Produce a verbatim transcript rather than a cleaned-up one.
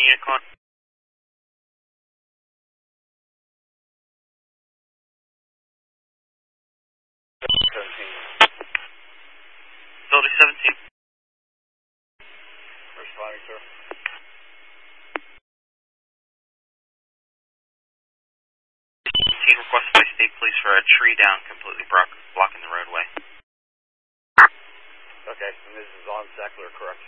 unit call. seventeen. Facility seventeen. Responding, sir. seventeen requested by state police for a tree down completely block, blocking the roadway. Okay, and this is on Sackler, correct?